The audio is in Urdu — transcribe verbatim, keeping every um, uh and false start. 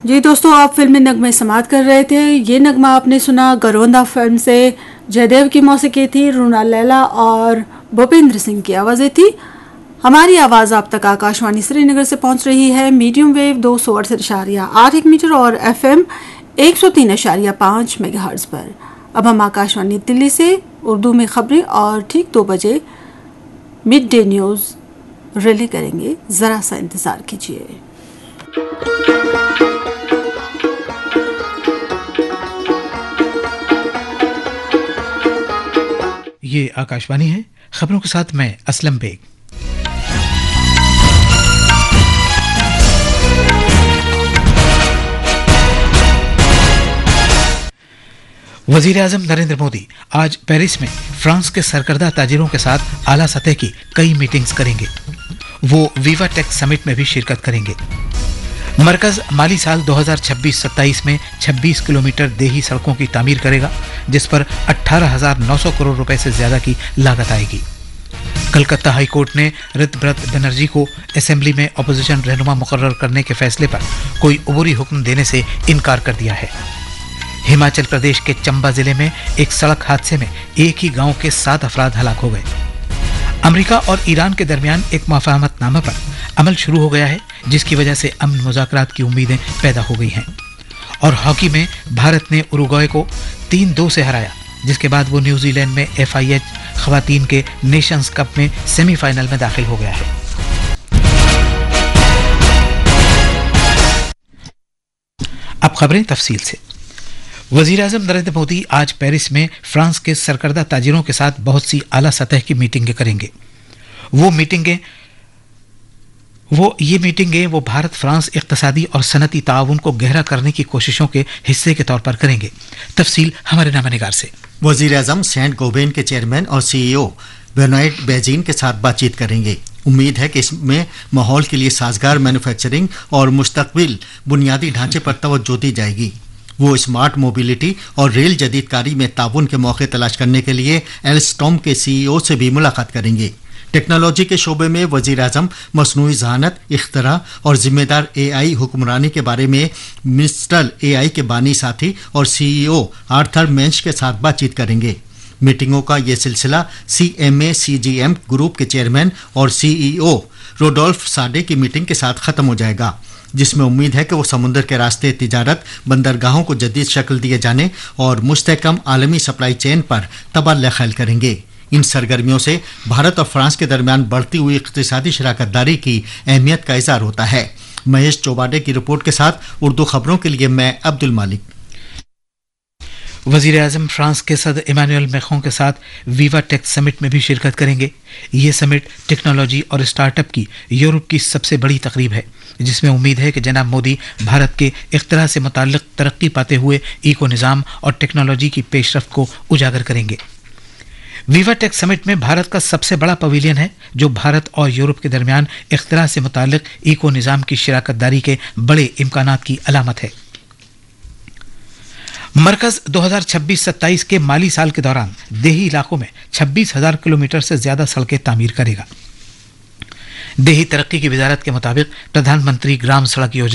جی دوستو، آپ فلمی نغمے سماعت کر رہے تھے. یہ نغمہ آپ نے سنا گروندا فلم سے. جے دیو کی موسیقی تھی، رونا لیلا اور بھوپیندر سنگھ کی آوازیں تھی. ہماری آواز آپ تک آکاشوانی سری نگر سے پہنچ رہی ہے میڈیم ویو دو سو اڑسٹھ اشاریہ آٹھ ایک میٹر اور ایف ایم ایک سو تین اشاریہ پانچ میگا ہرٹز پر. اب ہم آکاشوانی دلی سے اردو میں خبریں اور ٹھیک دو بجے مڈ ڈے نیوز ریلے کریں گے. ذرا سا انتظار کیجیے. یہ آکاشوانی ہے. خبروں کے ساتھ میں اسلم بیگ. وزیر اعظم نریندر مودی آج پیرس میں فرانس کے سرکردہ تاجروں کے ساتھ اعلیٰ سطح کی کئی میٹنگز کریں گے. وہ ویوا ٹیک سمٹ میں بھی شرکت کریں گے. مرکز مالی سال دو ہزار چھبیس ستائیس میں چھبیس کلومیٹر دیہی سڑکوں کی تعمیر کرے گا، جس پر اٹھارہ ہزار نو سو کروڑ روپے سے زیادہ کی لاگت آئے گی. کلکتہ ہائی کورٹ نے رت برت بنرجی کو اسمبلی میں اپوزیشن رہنما مقرر کرنے کے فیصلے پر کوئی عبوری حکم دینے سے انکار کر دیا ہے. ہماچل پردیش کے چمبا ضلع میں ایک سڑک حادثے میں ایک ہی گاؤں کے سات افراد ہلاک ہو گئے. امریکہ اور ایران کے درمیان ایک مفاہمت نامہ پر عمل شروع ہو گیا ہے، جس کی وجہ سے امن مذاکرات کی امیدیں پیدا ہو گئی ہیں. اور ہاکی میں بھارت نے اروگوئے کو تین دو سے ہرایا، جس کے بعد وہ نیوزی لینڈ میں ایف آئی ایچ خواتین کے نیشنز کپ میں سیمی فائنل میں داخل ہو گیا ہے. اب خبریں تفصیل سے. وزیر اعظم نریندر مودی آج پیرس میں فرانس کے سرکردہ تاجروں کے ساتھ بہت سی اعلیٰ سطح کی میٹنگیں کریں گے. وہ میٹنگیں وہ یہ میٹنگیں وہ بھارت فرانس اقتصادی اور صنعتی تعاون کو گہرا کرنے کی کوششوں کے حصے کے طور پر کریں گے. تفصیل ہمارے نامہ نگار سے. وزیر اعظم سینٹ گوبین کے چیئرمین اور سی ای او بینوئٹ بیجین کے ساتھ بات چیت کریں گے. امید ہے کہ اس میں ماحول کے لیے سازگار مینوفیکچرنگ اور مستقبل بنیادی ڈھانچے پر توجہ دی جائے گی. وہ اسمارٹ موبلٹی اور ریل جدید کاری میں تعاون کے موقع تلاش کرنے کے لیے ایلسٹوم کے سی ای او سے بھی ملاقات کریں گے. ٹیکنالوجی کے شعبے میں وزیر اعظم مصنوعی ذہانت، اختراع اور ذمہ دار اے آئی حکمرانی کے بارے میں مسٹرل اے آئی کے بانی ساتھی اور سی ای او آرتھر مینچ کے ساتھ بات چیت کریں گے. میٹنگوں کا یہ سلسلہ سی ایم اے سی جی ایم گروپ کے چیئرمین اور سی ای او روڈولف ساڈے کی میٹنگ کے ساتھ ختم ہو جائے گا، جس میں امید ہے کہ وہ سمندر کے راستے تجارت، بندرگاہوں کو جدید شکل دیے جانے اور مستحکم عالمی سپلائی چین پر تبادلہ خیال کریں گے. ان سرگرمیوں سے بھارت اور فرانس کے درمیان بڑھتی ہوئی اقتصادی شراکت داری کی اہمیت کا اظہار ہوتا ہے. مہیش چوباڈے کی رپورٹ کے ساتھ اردو خبروں کے لیے میں عبد المالک. وزیر اعظم فرانس کے صدر ایمانوئل میخون کے ساتھ ویوا ٹیک سمٹ میں بھی شرکت کریں گے. یہ سمٹ ٹیکنالوجی اور اسٹارٹ اپ کی یورپ کی سب سے بڑی تقریب ہے، جس میں امید ہے کہ جناب مودی بھارت کے اختراع سے متعلق ترقی پاتے ہوئے ایکو نظام اور ٹیکنالوجی کی پیش رفت کو اجاگر کریں گے. ویوا ٹیک سمٹ میں بھارت کا سب سے بڑا پویلین ہے، جو بھارت اور یورپ کے درمیان اختراع سے متعلق ایکو نظام کی شراکت داری کے بڑے امکانات کی علامت ہے. مرکز دو ہزار چھبیس ستائیس کے مالی سال کے دوران دیہی علاقوں میں چھبیس ہزار کلومیٹر سے زیادہ سڑکیں تعمیر کرے گا. دیہی ترقی کی وزارت کے مطابق پردھان منتری گرام سڑک یوجنا